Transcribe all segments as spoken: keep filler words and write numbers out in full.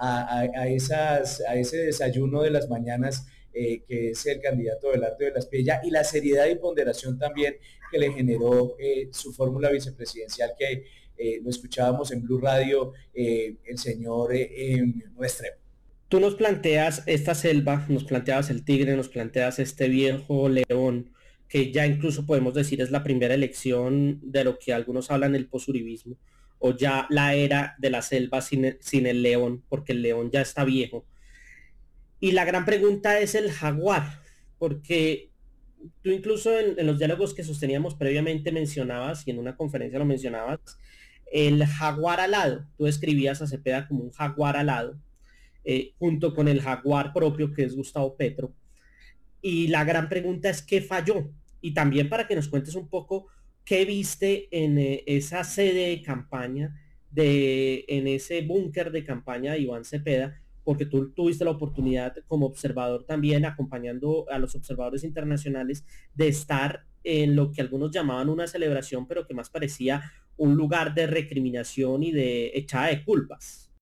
a, a, a, esas, a ese desayuno de las mañanas eh, que es el candidato Abelardo de la Espriella, y la seriedad y ponderación también que le generó eh, su fórmula vicepresidencial, que eh, lo escuchábamos en Blue Radio, eh, el señor eh, eh, Restrepo. Tú nos planteas esta selva, nos planteabas el tigre, nos planteas este viejo león, que ya incluso podemos decir es la primera elección de lo que algunos hablan el posuribismo, o ya la era de la selva sin el, sin el león, porque el león ya está viejo. Y la gran pregunta es el jaguar, porque tú incluso en, en los diálogos que sosteníamos previamente mencionabas, y en una conferencia lo mencionabas, el jaguar alado. Tú describías a Cepeda como un jaguar alado, eh, junto con el jaguar propio, que es Gustavo Petro. Y la gran pregunta es qué falló. Y también para que nos cuentes un poco qué viste en eh, esa sede de campaña, de, en ese búnker de campaña de Iván Cepeda, porque tú tuviste la oportunidad como observador también, acompañando a los observadores internacionales, de estar en lo que algunos llamaban una celebración, pero que más parecía un lugar de recriminación y de echada de culpas.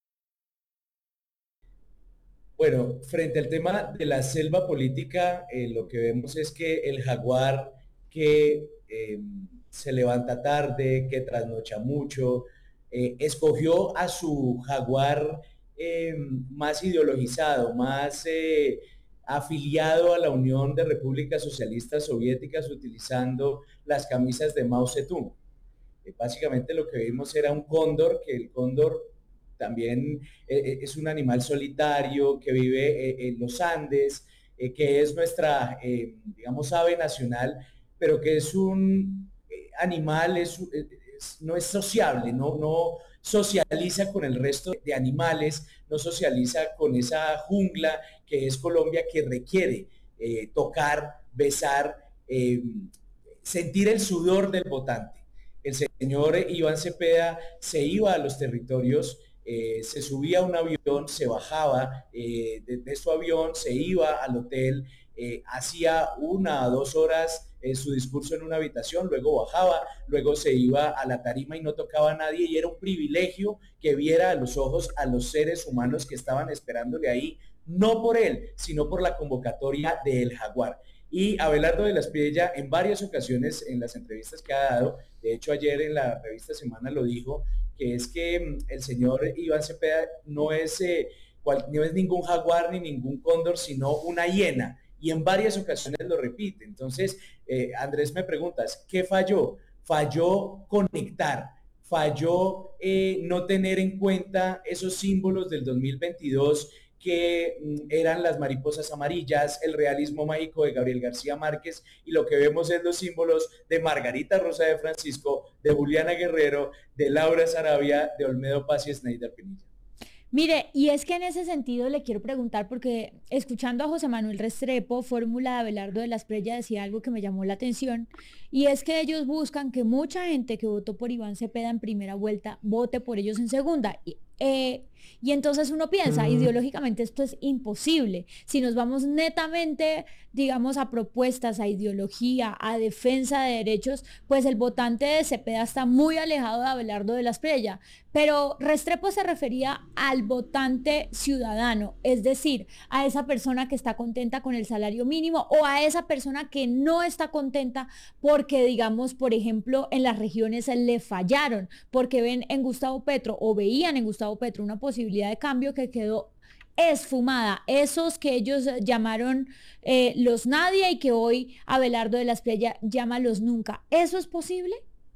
Bueno, frente al tema de la selva política, eh, lo que vemos es que el jaguar que eh, se levanta tarde, que trasnocha mucho, eh, escogió a su jaguar eh, más ideologizado, más eh, afiliado a la Unión de Repúblicas Socialistas Soviéticas, utilizando las camisas de Mao Zedong. Eh, básicamente lo que vimos era un cóndor, que el cóndor también eh, es un animal solitario que vive eh, en los Andes, eh, que es nuestra, eh, digamos, ave nacional, pero que es un eh, animal, es, es, no es sociable, no, no socializa con el resto de animales, no socializa con esa jungla que es Colombia, que requiere eh, tocar, besar, eh, sentir el sudor del votante. El señor Iván Cepeda se iba a los territorios, eh, se subía a un avión, se bajaba eh, de, de, su avión, se iba al hotel, eh, hacía una o dos horas eh, su discurso en una habitación, luego bajaba, luego se iba a la tarima y no tocaba a nadie, y era un privilegio que viera a los ojos a los seres humanos que estaban esperándole ahí, no por él, sino por la convocatoria del jaguar. Y Abelardo de la Espriella en varias ocasiones en las entrevistas que ha dado, de hecho ayer en la revista Semana lo dijo, que es que el señor Iván Cepeda no es, eh, cual, no es ningún jaguar ni ningún cóndor, sino una hiena. Y en varias ocasiones lo repite. Entonces, eh, Andrés, me preguntas, ¿qué falló? Falló conectar, falló eh, no tener en cuenta esos símbolos del dos mil veintidós, que eran las mariposas amarillas, el realismo mágico de Gabriel García Márquez, y lo que vemos es los símbolos de Margarita Rosa de Francisco, de Juliana Guerrero, de Laura Sarabia, de Olmedo Paz y Sneijder Pinilla. Mire, y es que en ese sentido le quiero preguntar, porque escuchando a José Manuel Restrepo, fórmula de Abelardo de la Espriella, decía algo que me llamó la atención, y es que ellos buscan que mucha gente que votó por Iván Cepeda en primera vuelta vote por ellos en segunda. Y, eh, y entonces uno piensa, mm. ideológicamente esto es imposible. Si nos vamos netamente, digamos, a propuestas, a ideología, a defensa de derechos, pues el votante de Cepeda está muy alejado de Abelardo de la Espriella. Pero Restrepo se refería al votante ciudadano, es decir, a esa persona que está contenta con el salario mínimo, o a esa persona que no está contenta porque, digamos, por ejemplo, en las regiones le fallaron, porque ven en Gustavo Petro o veían en Gustavo Petro una posibilidad de cambio que quedó esfumada, esos que ellos llamaron eh, los nadie y que hoy Abelardo de la Espriella llama los nunca. ¿Eso es posible?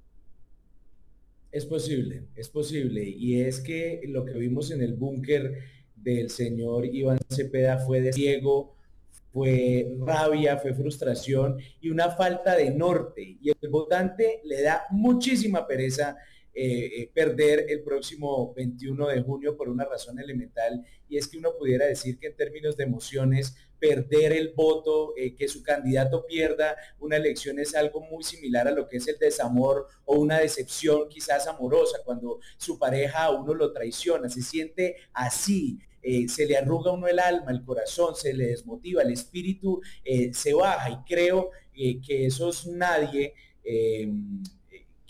Es posible, es posible, y es que lo que vimos en el búnker del señor Iván Cepeda fue desciego, fue rabia, fue frustración y una falta de norte, y el votante le da muchísima pereza eh, eh, perder el próximo veintiuno de junio por una razón elemental, y es que uno pudiera decir que en términos de emociones, perder el voto, eh, que su candidato pierda una elección es algo muy similar a lo que es el desamor o una decepción quizás amorosa, cuando su pareja a uno lo traiciona, se siente así. Eh, se le arruga a uno el alma, el corazón, se le desmotiva, el espíritu eh, se baja, y creo eh, que esos nadie eh,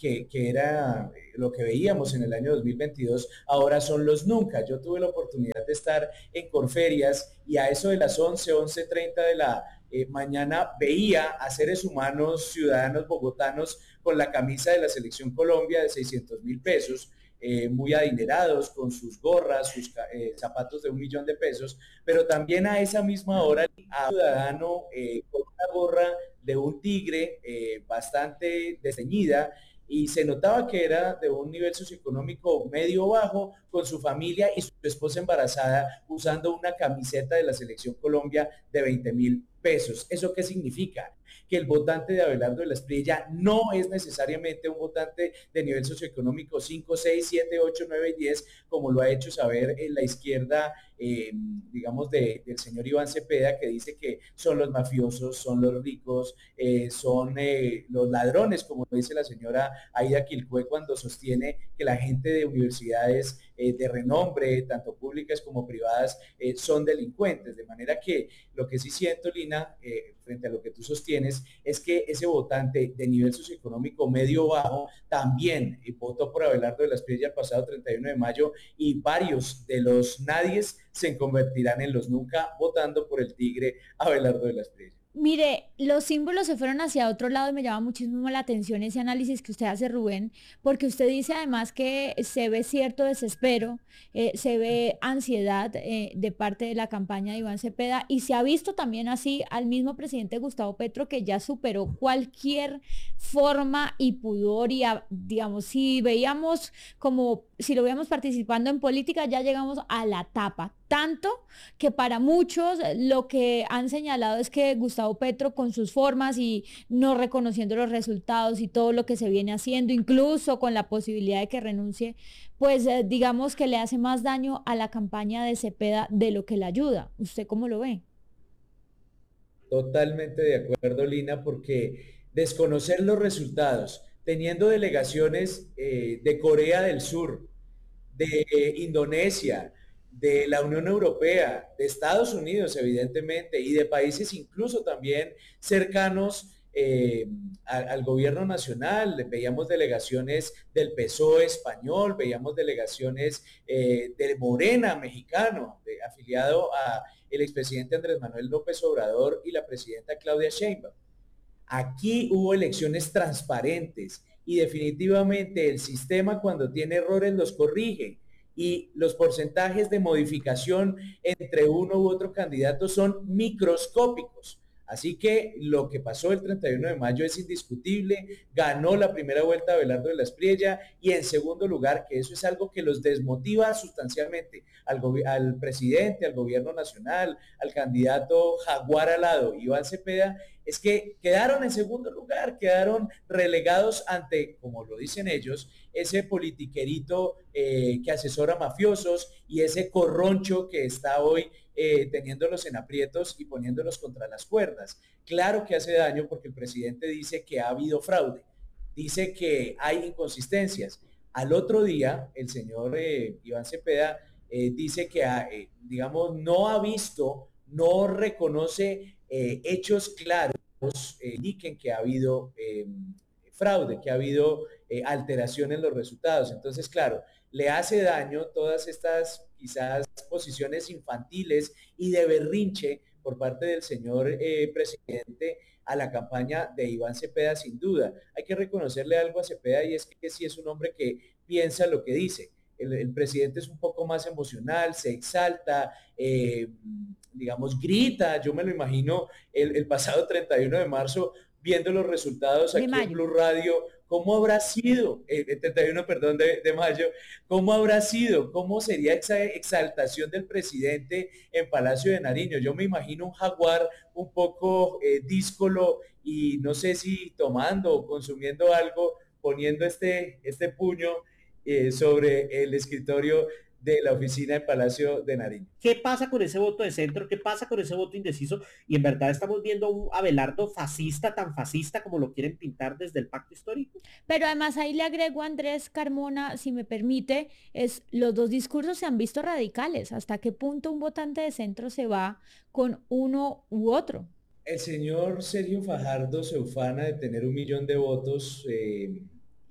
que, que era lo que veíamos en el año dos mil veintidós, ahora son los nunca. Yo tuve la oportunidad de estar en Corferias y a eso de las once, once treinta de la eh, mañana veía a seres humanos, ciudadanos bogotanos, con la camisa de la Selección Colombia de seiscientos mil pesos, eh, muy adinerados, con sus gorras, sus eh, zapatos de un millón de pesos, pero también a esa misma hora a un ciudadano eh, con una gorra de un tigre eh, bastante desteñida, y se notaba que era de un nivel socioeconómico medio bajo, con su familia y su esposa embarazada, usando una camiseta de la Selección Colombia de veinte mil pesos. ¿Eso qué significa? Que el votante de Abelardo de la Espriella no es necesariamente un votante de nivel socioeconómico cinco, seis, siete, ocho, nueve, diez, como lo ha hecho saber en la izquierda, eh, digamos, de, del señor Iván Cepeda, que dice que son los mafiosos, son los ricos, eh, son eh, los ladrones, como dice la señora Aida Quilpué cuando sostiene que la gente de universidades eh, de renombre, tanto públicas como privadas, eh, son delincuentes. De manera que lo que sí siento, Lina, eh, frente a lo que tú sostienes, es que ese votante de nivel socioeconómico medio-bajo también eh, votó por Abelardo de la Espriella el pasado treinta y uno de mayo, y varios de los nadies se convertirán en los nunca votando por el tigre Abelardo de la Espriella. Mire, los símbolos se fueron hacia otro lado y me llama muchísimo la atención ese análisis que usted hace, Rubén, porque usted dice además que se ve cierto desespero, eh, se ve ansiedad eh, de parte de la campaña de Iván Cepeda, y se ha visto también así al mismo presidente Gustavo Petro, que ya superó cualquier forma y pudor y, a, digamos, si veíamos como, si lo veíamos participando en política, ya llegamos a la tapa. Tanto que para muchos lo que han señalado es que Gustavo Petro, con sus formas y no reconociendo los resultados y todo lo que se viene haciendo, incluso con la posibilidad de que renuncie, pues eh, digamos que le hace más daño a la campaña de Cepeda de lo que le ayuda. ¿Usted cómo lo ve? Totalmente de acuerdo, Lina, porque desconocer los resultados, teniendo delegaciones eh, de Corea del Sur, de eh, Indonesia, de la Unión Europea, de Estados Unidos, evidentemente, y de países incluso también cercanos eh, a, al gobierno nacional. Veíamos delegaciones del P S O E español, veíamos delegaciones eh, de Morena mexicano, de, afiliado a el expresidente Andrés Manuel López Obrador y la presidenta Claudia Sheinbaum. Aquí hubo elecciones transparentes y definitivamente el sistema, cuando tiene errores, los corrige, y los porcentajes de modificación entre uno u otro candidato son microscópicos. Así que lo que pasó el treinta y uno de mayo es indiscutible. Ganó la primera vuelta Abelardo de la Espriella, y en segundo lugar, que eso es algo que los desmotiva sustancialmente al, al presidente, al gobierno nacional, al candidato jaguar alado, Iván Cepeda, es que quedaron en segundo lugar, quedaron relegados ante, como lo dicen ellos, ese politiquerito eh, que asesora mafiosos y ese corroncho que está hoy eh, teniéndolos en aprietos y poniéndolos contra las cuerdas. Claro que hace daño, porque el presidente dice que ha habido fraude, dice que hay inconsistencias. Al otro día, el señor eh, Iván Cepeda eh, dice que, ha, eh, digamos, no ha visto, no reconoce eh, hechos claros eh, indiquen que ha habido eh, fraude, que ha habido eh, alteración en los resultados. Entonces, claro, le hace daño todas estas quizás posiciones infantiles y de berrinche por parte del señor eh, presidente a la campaña de Iván Cepeda, sin duda. Hay que reconocerle algo a Cepeda, y es que sí es un hombre que piensa lo que dice. El, el presidente es un poco más emocional, se exalta, eh, digamos, grita. Yo me lo imagino el, el pasado treinta y uno de marzo viendo los resultados aquí en Blue Radio. ¿Cómo habrá sido, eh, treinta y uno, perdón, de, de mayo, cómo habrá sido, cómo sería esa exaltación del presidente en Palacio de Nariño? Yo me imagino un jaguar un poco eh, díscolo, y no sé si tomando o consumiendo algo, poniendo este, este puño eh, sobre el escritorio de la oficina del Palacio de Nariño. ¿Qué pasa con ese voto de centro? ¿Qué pasa con ese voto indeciso? Y en verdad estamos viendo un Abelardo fascista, tan fascista como lo quieren pintar desde el pacto histórico. Pero además ahí le agrego, Andrés Carmona, si me permite, es los dos discursos se han visto radicales. ¿Hasta qué punto un votante de centro se va con uno u otro? El señor Sergio Fajardo se ufana de tener un millón de votos eh, y,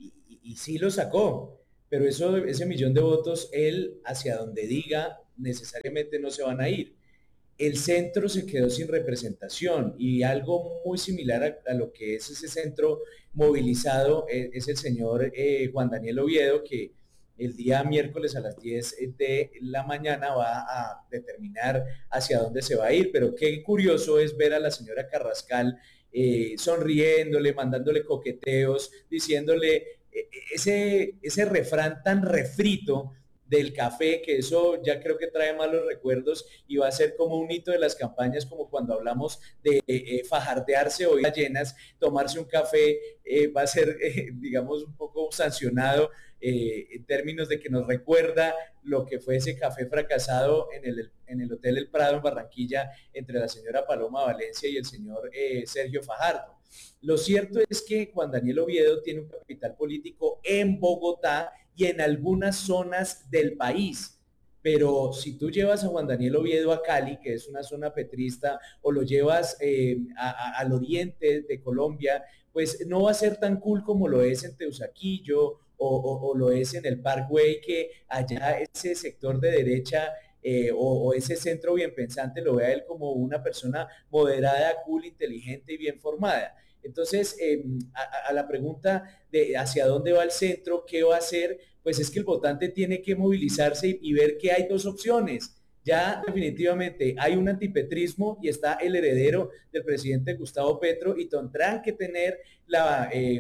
y sí lo sacó, pero eso, ese millón de votos, él hacia donde diga, necesariamente no se van a ir. El centro se quedó sin representación y algo muy similar a, a lo que es ese centro movilizado es, es el señor eh, Juan Daniel Oviedo, que el día miércoles a las diez de la mañana va a determinar hacia dónde se va a ir, pero qué curioso es ver a la señora Carrascal eh, sonriéndole, mandándole coqueteos, diciéndole eh, ese, ese refrán tan refrito del café, que eso ya creo que trae malos recuerdos y va a ser como un hito de las campañas, como cuando hablamos de eh, fajardearse o ballenas, tomarse un café eh, va a ser, eh, digamos, un poco sancionado eh, en términos de que nos recuerda lo que fue ese café fracasado en el, en el Hotel El Prado en Barranquilla entre la señora Paloma Valencia y el señor eh, Sergio Fajardo. Lo cierto es que Juan Daniel Oviedo tiene un capital político en Bogotá y en algunas zonas del país. Pero si tú llevas a Juan Daniel Oviedo a Cali, que es una zona petrista, o lo llevas eh, a, a, al oriente de Colombia, pues no va a ser tan cool como lo es en Teusaquillo o, o, o lo es en el Parkway, que allá ese sector de derecha eh, o, o ese centro bien pensante lo ve a él como una persona moderada, cool, inteligente y bien formada. Entonces, eh, a, a, la pregunta de hacia dónde va el centro, qué va a hacer, pues es que el votante tiene que movilizarse y, y ver que hay dos opciones. Ya definitivamente hay un antipetrismo y está el heredero del presidente Gustavo Petro y tendrán que tener la, eh,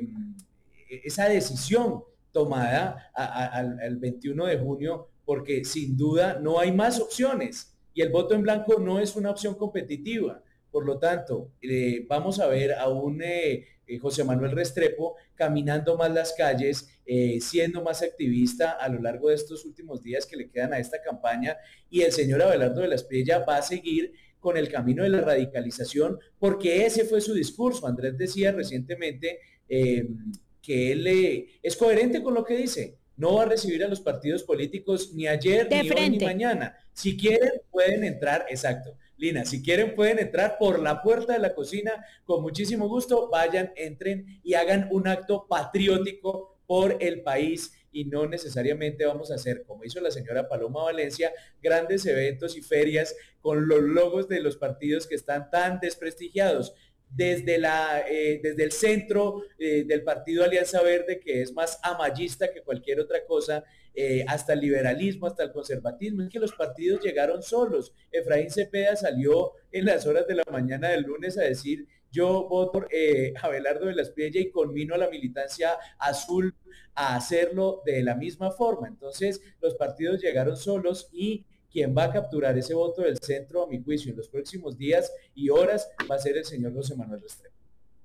esa decisión tomada a, a, al, al veintiuno de junio, porque sin duda no hay más opciones y el voto en blanco no es una opción competitiva. Por lo tanto, eh, vamos a ver a un eh, eh, José Manuel Restrepo caminando más las calles, eh, siendo más activista a lo largo de estos últimos días que le quedan a esta campaña, y el señor Abelardo de la Espriella va a seguir con el camino de la radicalización, porque ese fue su discurso. Andrés decía recientemente eh, que él eh, es coherente con lo que dice. No va a recibir a los partidos políticos ni ayer, de ni frente. hoy, ni mañana. Si quieren, pueden entrar, exacto. Lina, si quieren pueden entrar por la puerta de la cocina, con muchísimo gusto, vayan, entren y hagan un acto patriótico por el país y no necesariamente vamos a hacer, como hizo la señora Paloma Valencia, grandes eventos y ferias con los logos de los partidos que están tan desprestigiados. Desde, la, eh, desde el centro eh, del partido Alianza Verde, que es más amallista que cualquier otra cosa, eh, hasta el liberalismo, hasta el conservatismo, es que los partidos llegaron solos. Efraín Cepeda salió en las horas de la mañana del lunes a decir: yo voto por eh, Abelardo de la Espriella y conmino a la militancia azul a hacerlo de la misma forma. Entonces, los partidos llegaron solos y quien va a capturar ese voto del centro, a mi juicio, en los próximos días y horas, va a ser el señor José Manuel Restrepo.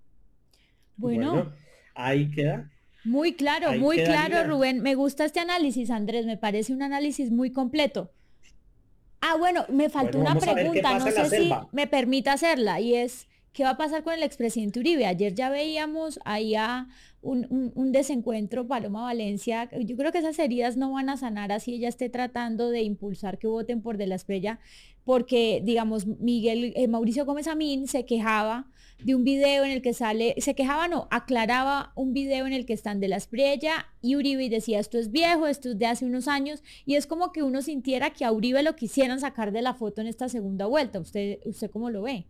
Bueno, bueno, ahí queda. Muy claro, ahí muy queda, claro, Lina. Rubén. Me gusta este análisis, Andrés. Me parece un análisis muy completo. Ah, bueno, me faltó Bueno, una vamos a ver qué pregunta, pasa no en la sé si selva. me permite hacerla, y es, ¿qué va a pasar con el expresidente Uribe? Ayer ya veíamos ahí a un, un, un desencuentro, Paloma Valencia. Yo creo que esas heridas no van a sanar así ella esté tratando de impulsar que voten por De la Espriella, porque, digamos, Miguel, eh, Mauricio Gómez Amín se quejaba de un video en el que sale, se quejaba, no, aclaraba un video en el que están De la Espriella y Uribe y decía: esto es viejo, esto es de hace unos años, y es como que uno sintiera que a Uribe lo quisieran sacar de la foto en esta segunda vuelta. ¿Usted, usted cómo lo ve?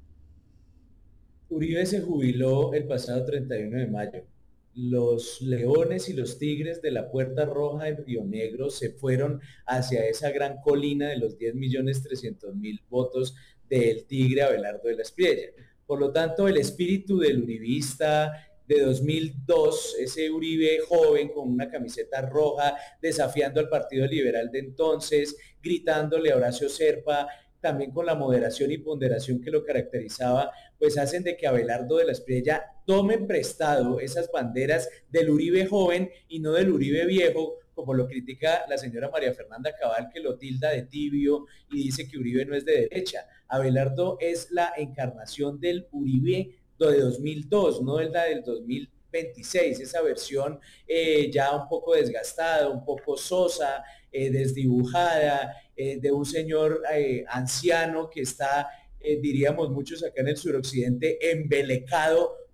Uribe se jubiló el pasado treinta y uno de mayo. Los leones y los tigres de la Puerta Roja en Río Negro se fueron hacia esa gran colina de los diez millones trescientos mil votos del tigre Abelardo de la Espriella. Por lo tanto, el espíritu del uribista de dos mil dos, ese Uribe joven con una camiseta roja, desafiando al Partido Liberal de entonces, gritándole a Horacio Serpa, también con la moderación y ponderación que lo caracterizaba, pues hacen de que Abelardo de la Espriella tome prestado esas banderas del Uribe joven y no del Uribe viejo, como lo critica la señora María Fernanda Cabal, que lo tilda de tibio y dice que Uribe no es de derecha. Abelardo es la encarnación del Uribe de dos mil dos, no es la del dos mil veintiséis, esa versión eh, ya un poco desgastada, un poco sosa, eh, desdibujada, eh, de un señor eh, anciano que está, eh, diríamos muchos acá en el suroccidente, embelecado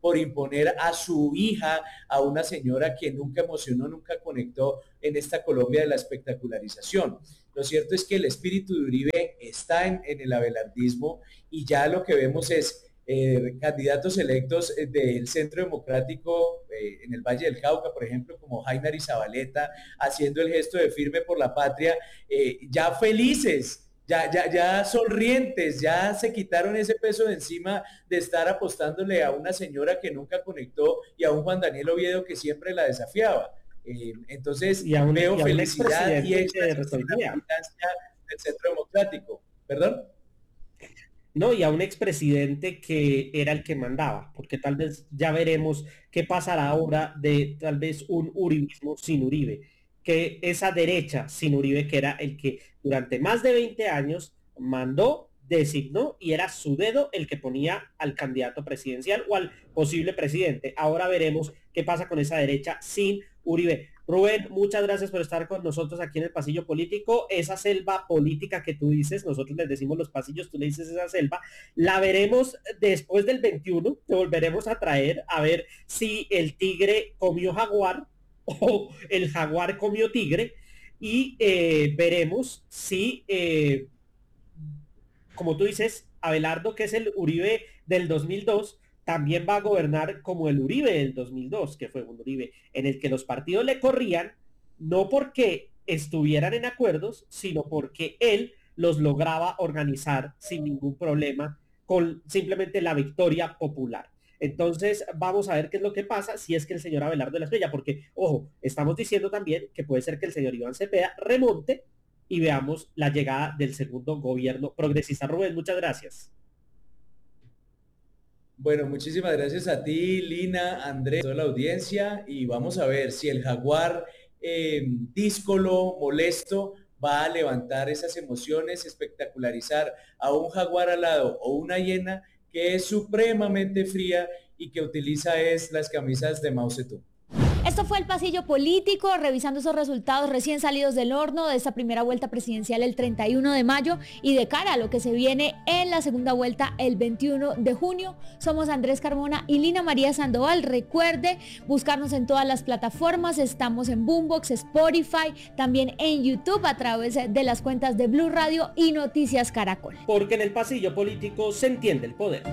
por imponer a su hija, a una señora que nunca emocionó, nunca conectó en esta Colombia de la espectacularización. Lo cierto es que el espíritu de Uribe está en, en el abelardismo y ya lo que vemos es eh, candidatos electos del Centro Democrático eh, en el Valle del Cauca, por ejemplo, como Jaime Arizabaleta, haciendo el gesto de firme por la patria, eh, ya felices, ya, ya, ya sonrientes, ya se quitaron ese peso de encima de estar apostándole a una señora que nunca conectó y a un Juan Daniel Oviedo que siempre la desafiaba. Eh, entonces y un, veo y felicidad y éxtasis en la militancia del Centro Democrático. ¿Perdón? No, y a un expresidente que era el que mandaba, porque tal vez ya veremos qué pasará ahora de tal vez un uribismo sin Uribe, que esa derecha sin Uribe, que era el que durante más de veinte años mandó, designó y era su dedo el que ponía al candidato presidencial o al posible presidente. Ahora veremos qué pasa con esa derecha sin Uribe. Rubén, muchas gracias por estar con nosotros aquí en el Pasillo Político. Esa selva política que tú dices, nosotros les decimos los pasillos, tú le dices esa selva, la veremos después del veintiuno, te volveremos a traer a ver si el tigre comió jaguar o el jaguar comió tigre y eh, veremos si, eh, como tú dices, Abelardo, que es el Uribe del dos mil dos, también va a gobernar como el Uribe del dos mil dos, que fue un Uribe en el que los partidos le corrían, no porque estuvieran en acuerdos, sino porque él los lograba organizar sin ningún problema, con simplemente la victoria popular. Entonces, vamos a ver qué es lo que pasa si es que el señor Abelardo de la Espriella, porque, ojo, estamos diciendo también que puede ser que el señor Iván Cepeda remonte y veamos la llegada del segundo gobierno progresista. Rubén, muchas gracias. Bueno, muchísimas gracias a ti, Lina, Andrés, toda la audiencia, y vamos a ver si el jaguar eh, díscolo, molesto, va a levantar esas emociones, espectacularizar a un jaguar alado o una hiena que es supremamente fría y que utiliza es las camisas de Mao Zedong. Esto fue el Pasillo Político, revisando esos resultados recién salidos del horno de esta primera vuelta presidencial el treinta y uno de mayo y de cara a lo que se viene en la segunda vuelta el veintiuno de junio. Somos Andrés Carmona y Lina María Sandoval. Recuerde buscarnos en todas las plataformas, estamos en Boombox, Spotify, también en YouTube a través de las cuentas de Blue Radio y Noticias Caracol. Porque en el Pasillo Político se entiende el poder.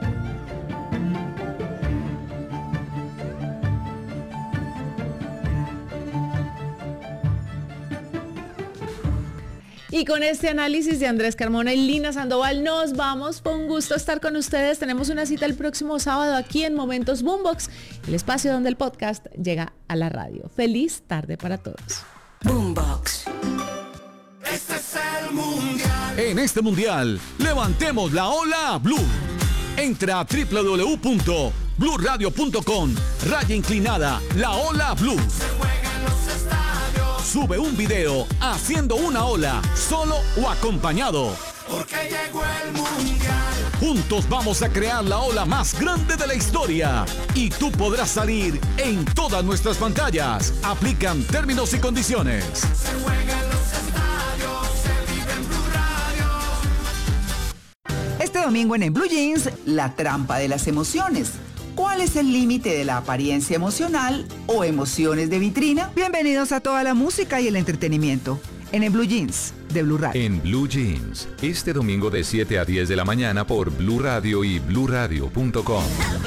Y con este análisis de Andrés Carmona y Lina Sandoval nos vamos. Fue un gusto estar con ustedes. Tenemos una cita el próximo sábado aquí en Momentos Boombox, el espacio donde el podcast llega a la radio. Feliz tarde para todos. Boombox. Este es el mundial. En este mundial, levantemos la ola Blue. Entra a doble u doble u doble u punto blue radio punto com, raya inclinada, la ola Blue. Se juega en los estadios. Sube un video haciendo una ola, solo o acompañado. Porque llegó el mundial. Juntos vamos a crear la ola más grande de la historia. Y tú podrás salir en todas nuestras pantallas. Aplican términos y condiciones. Se juega en los estadios, se vive en Blue Radio. Este domingo en, en Blue Jeans, la trampa de las emociones. ¿Cuál es el límite de la apariencia emocional o emociones de vitrina? Bienvenidos a toda la música y el entretenimiento en, en Blue Jeans de Blue Radio. En Blue Jeans, este domingo de siete a diez de la mañana por Blue Radio y blue radio punto com.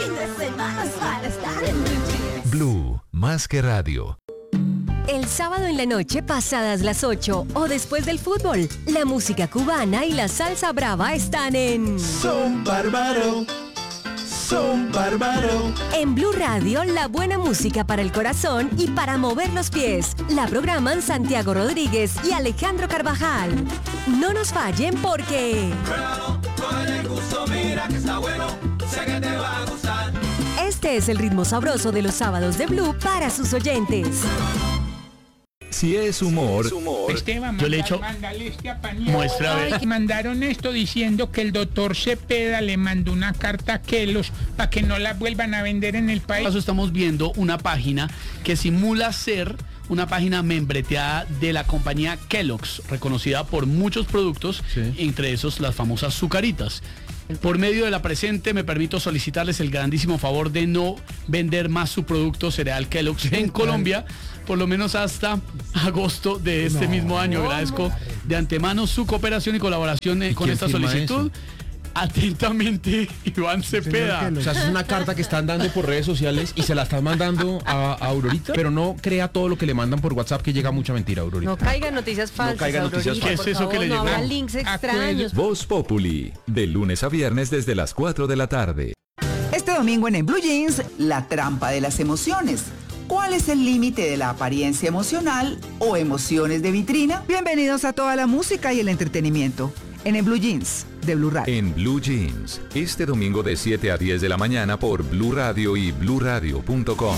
Blue, más que radio. El sábado en la noche pasadas las ocho o después del fútbol, la música cubana y la salsa brava están en Son Bárbaro. Son Bárbaro. En Blue Radio, la buena música para el corazón y para mover los pies. La programan Santiago Rodríguez y Alejandro Carvajal. No nos fallen porque... Pruébalo, cógele el gusto, mira que está bueno, sé que te va a gustar. Este es el ritmo sabroso de los sábados de Blue para sus oyentes. Si es humor, es humor. Esteban, yo le he hecho este a muestra a ver. Mandaron esto diciendo que el doctor Cepeda le mandó una carta a Kelos para que no la vuelvan a vender en el país. Estamos viendo una página que simula ser una página membreteada de la compañía Kellogg's, reconocida por muchos productos, sí, entre esos las famosas Zucaritas. Por medio de la presente me permito solicitarles el grandísimo favor de no vender más su producto cereal Kellogg's en Colombia, por lo menos hasta agosto de este no, mismo año. Agradezco de antemano su cooperación y colaboración ¿Y con esta solicitud. Eso? Atentamente, Iván Cepeda. O sea, es una carta que están dando por redes sociales y se la están mandando a, a Aurorita, pero no crea todo lo que le mandan por WhatsApp, que llega mucha mentira, Aurorita. No caigan noticias falsas, no caigan noticias Aurorita, falsas. ¿Qué es eso favor, que le no llegó? hagan links extraños. Voz Populi, de lunes a viernes desde las cuatro de la tarde. Este domingo en En Blue Jeans, la trampa de las emociones. ¿Cuál es el límite de la apariencia emocional o emociones de vitrina? Bienvenidos a toda la música y el entretenimiento en En Blue Jeans de Blue Radio. En Blue Jeans, este domingo de siete a diez de la mañana por Blue Radio y blue radio punto com.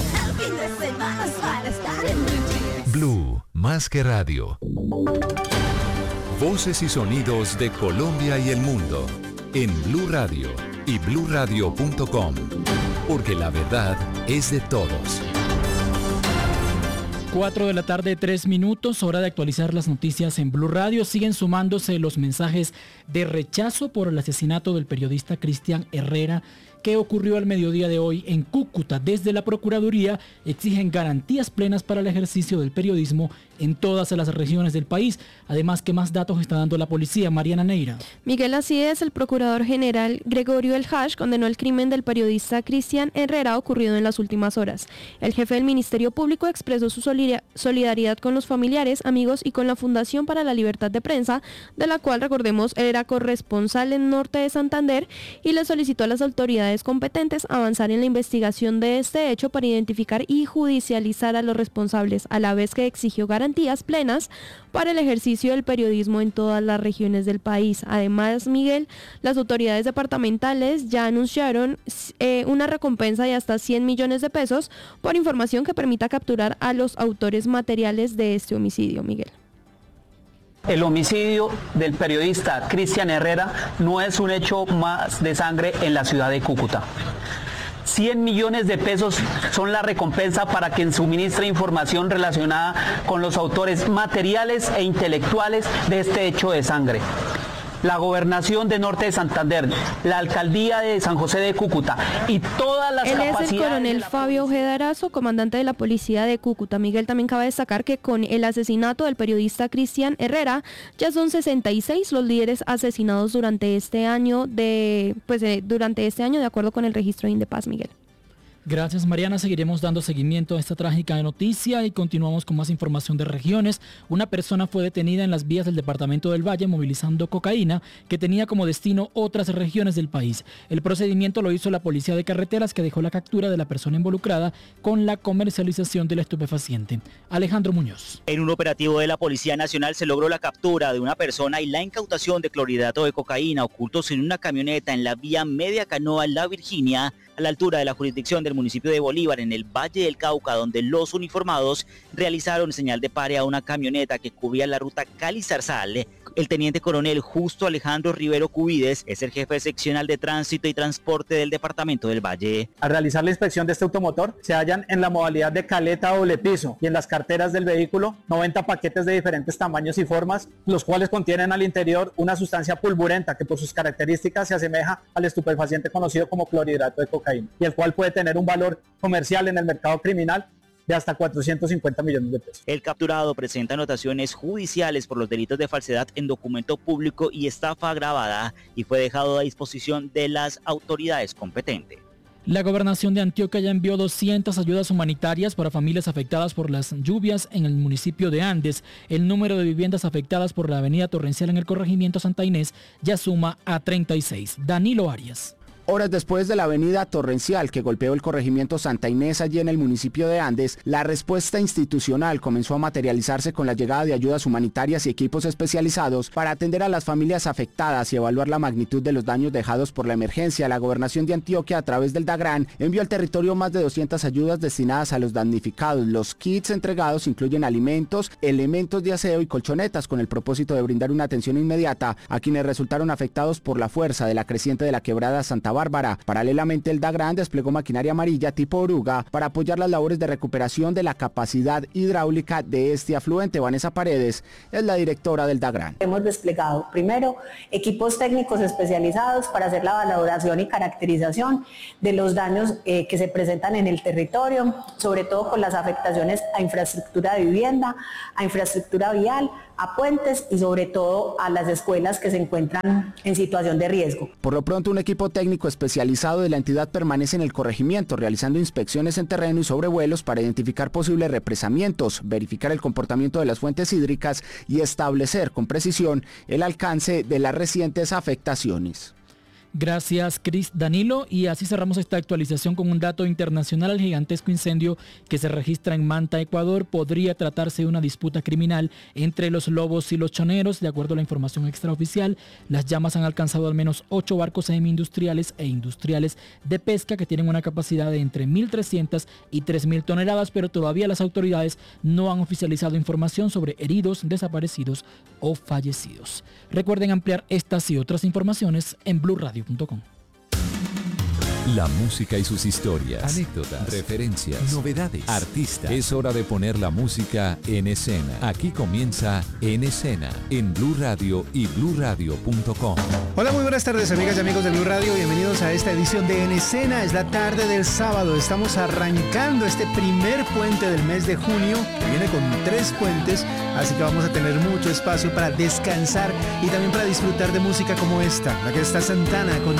Blue, más que radio. Voces y sonidos de Colombia y el mundo en Blue Radio y blue radio punto com, porque la verdad es de todos. cuatro de la tarde, tres minutos, hora de actualizar las noticias en Blue Radio. Siguen sumándose los mensajes de rechazo por el asesinato del periodista Cristian Herrera, que ocurrió al mediodía de hoy en Cúcuta. Desde la Procuraduría exigen garantías plenas para el ejercicio del periodismo en todas las regiones del país. Además, ¿qué más datos está dando la policía? Mariana Neira. Miguel, así es, el procurador general Gregorio El Hash condenó el crimen del periodista Cristian Herrera ocurrido en las últimas horas. El jefe del Ministerio Público expresó su solidaridad con los familiares, amigos y con la Fundación para la Libertad de Prensa, de la cual, recordemos, era corresponsal en Norte de Santander, y le solicitó a las autoridades competentes avanzar en la investigación de este hecho para identificar y judicializar a los responsables, a la vez que exigió garantías plenas para el ejercicio del periodismo en todas las regiones del país. Además, Miguel, las autoridades departamentales ya anunciaron eh, una recompensa de hasta cien millones de pesos por información que permita capturar a los autores materiales de este homicidio, Miguel. El homicidio del periodista Cristian Herrera no es un hecho más de sangre en la ciudad de Cúcuta. cien millones de pesos son la recompensa para quien suministre información relacionada con los autores materiales e intelectuales de este hecho de sangre. La Gobernación de Norte de Santander, la Alcaldía de San José de Cúcuta y todas las Él capacidades... es el coronel Fabio Ojeda Arazo, comandante de la Policía de Cúcuta. Miguel, también cabe destacar que con el asesinato del periodista Cristian Herrera, ya son sesenta y seis los líderes asesinados durante este año, de, pues, eh, durante este año de acuerdo con el registro de Indepaz, Miguel. Gracias, Mariana. Seguiremos dando seguimiento a esta trágica noticia y continuamos con más información de regiones. Una persona fue detenida en las vías del departamento del Valle movilizando cocaína que tenía como destino otras regiones del país. El procedimiento lo hizo la Policía de Carreteras, que dejó la captura de la persona involucrada con la comercialización del estupefaciente. Alejandro Muñoz. En un operativo de la Policía Nacional se logró la captura de una persona y la incautación de clorhidrato de cocaína ocultos en una camioneta en la vía Media Canoa La Virginia, a la altura de la jurisdicción del municipio de Bolívar, en el Valle del Cauca, donde los uniformados realizaron señal de pare a una camioneta que cubría la ruta Cali-Zarzal. El teniente coronel Justo Alejandro Rivero Cubides es el jefe seccional de tránsito y transporte del departamento del Valle. Al realizar la inspección de este automotor, se hallan en la modalidad de caleta doble piso y en las carteras del vehículo noventa paquetes de diferentes tamaños y formas, los cuales contienen al interior una sustancia pulburenta que por sus características se asemeja al estupefaciente conocido como clorhidrato de cocaína, y el cual puede tener un valor comercial en el mercado criminal de hasta cuatrocientos cincuenta millones de pesos. El capturado presenta anotaciones judiciales por los delitos de falsedad en documento público y estafa agravada, y fue dejado a disposición de las autoridades competentes. La Gobernación de Antioquia ya envió doscientas ayudas humanitarias para familias afectadas por las lluvias en el municipio de Andes. El número de viviendas afectadas por la avenida torrencial en el corregimiento Santa Inés ya suma a treinta y seis. Danilo Arias. Horas después de la avenida torrencial que golpeó el corregimiento Santa Inés allí en el municipio de Andes, la respuesta institucional comenzó a materializarse con la llegada de ayudas humanitarias y equipos especializados para atender a las familias afectadas y evaluar la magnitud de los daños dejados por la emergencia. La Gobernación de Antioquia, a través del DAGRAN, envió al territorio más de doscientas ayudas destinadas a los damnificados. Los kits entregados incluyen alimentos, elementos de aseo y colchonetas, con el propósito de brindar una atención inmediata a quienes resultaron afectados por la fuerza de la creciente de la quebrada Santa Santa Bárbara. Paralelamente, el DAGRAN desplegó maquinaria amarilla tipo oruga para apoyar las labores de recuperación de la capacidad hidráulica de este afluente. Vanessa Paredes es la directora del DAGRAN. Hemos desplegado primero equipos técnicos especializados para hacer la valoración y caracterización de los daños eh, que se presentan en el territorio, sobre todo con las afectaciones a infraestructura de vivienda, a infraestructura vial, a puentes y sobre todo a las escuelas que se encuentran en situación de riesgo. Por lo pronto, un equipo técnico especializado de la entidad permanece en el corregimiento, realizando inspecciones en terreno y sobrevuelos para identificar posibles represamientos, verificar el comportamiento de las fuentes hídricas y establecer con precisión el alcance de las recientes afectaciones. Gracias, Cris Danilo. Y así cerramos esta actualización con un dato internacional. El gigantesco incendio que se registra en Manta, Ecuador, podría tratarse de una disputa criminal entre los lobos y los choneros. De acuerdo a la información extraoficial, las llamas han alcanzado al menos ocho barcos semi-industriales e industriales de pesca que tienen una capacidad de entre mil trescientas y tres mil toneladas, pero todavía las autoridades no han oficializado información sobre heridos, desaparecidos o fallecidos. Recuerden ampliar estas y otras informaciones en blue radio punto com. La música y sus historias, anécdotas, referencias, novedades, artistas. Es hora de poner la música en escena. Aquí comienza En Escena, en Blue Radio y blue radio punto com. Hola, muy buenas tardes, amigas y amigos de Blue Radio. Bienvenidos a esta edición de En Escena. Es la tarde del sábado. Estamos arrancando este primer puente del mes de junio. Viene con tres puentes, así que vamos a tener mucho espacio para descansar y también para disfrutar de música como esta. La que está Santana con